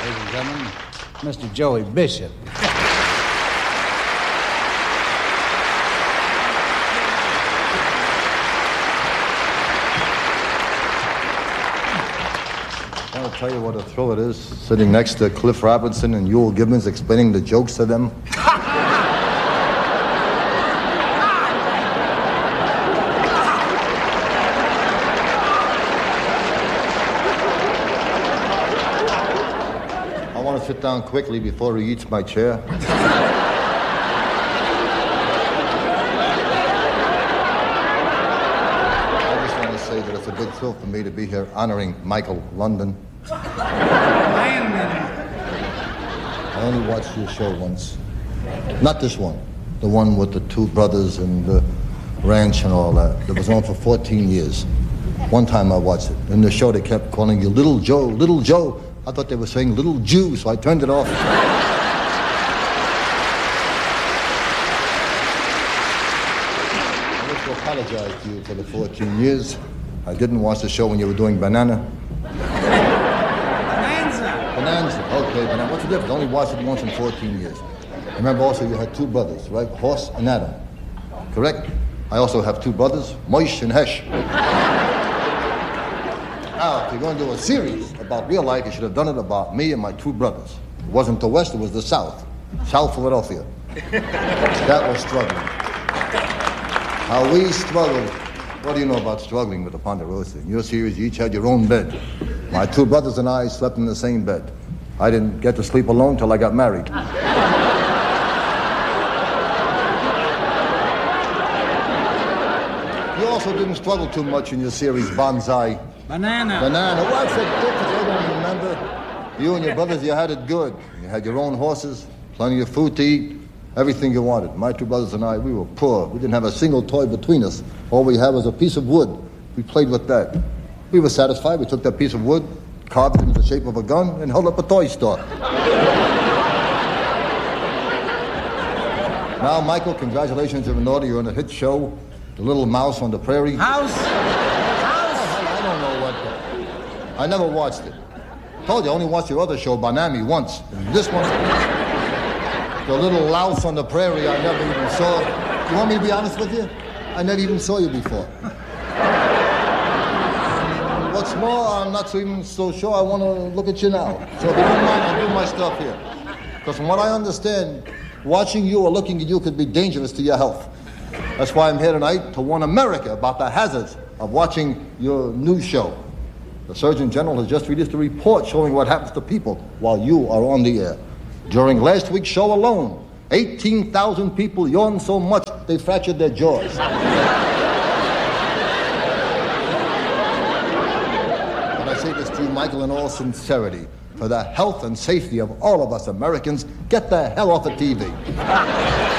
ladies and gentlemen, Mr. Joey Bishop. I want to tell you what a thrill it is sitting next to Cliff Robinson and Ewell Gibbons explaining the jokes to them. I want to sit down quickly before he eats my chair. I just want to say that it's a big thrill for me to be here honoring Michael London. I only watched your show once. Not this one. The one with the two brothers and the ranch and all that. It was on for 14 years. One time I watched it. In the show they kept calling you Little Joe, Little Joe. I thought they were saying Little Jew, so I turned it off. I wish to apologize to you for the 14 years. I didn't watch the show when you were doing Banana. Bonanza. Okay, Bonanza. What's the difference? I only watched it once in 14 years. I remember also you had two brothers, right? Horse and Adam. Correct? I also have two brothers, Moish and Hesh. Now, if you're going to do a series about real life, you should have done it about me and my two brothers. It wasn't the West, it was the South. South Philadelphia. That was struggling. How we struggled. What do you know about struggling with the Ponderosa? In your series, you each had your own bed. My two brothers and I slept in the same bed. I didn't get to sleep alone till I got married. You also didn't struggle too much in your series, Bonsai. Banana. What's the difference? I don't remember. You and your brothers, you had it good. You had your own horses, plenty of food to eat, everything you wanted. My two brothers and I, we were poor. We didn't have a single toy between us. All we had was a piece of wood. We played with that. We were satisfied. We took that piece of wood, carved it into the shape of a gun, and held up a toy store. Now, Michael, congratulations are in order. You're on a hit show, The Little Mouse on the Prairie. House. I don't know what. I never watched it. Told you, I only watched your other show, Bonami, once. And this one, The Little Louse on the Prairie, I never even saw. You want me to be honest with you? I never even saw you before. What's more, I'm not even so sure I want to look at you now. So if you don't mind, I'll do my stuff here. Because from what I understand, watching you or looking at you could be dangerous to your health. That's why I'm here tonight to warn America about the hazards of watching your news show. The Surgeon General has just released a report showing what happens to people while you are on the air. During last week's show alone, 18,000 people yawned so much they fractured their jaws. And I say this to you, Michael, in all sincerity. For the health and safety of all of us Americans, get the hell off the TV.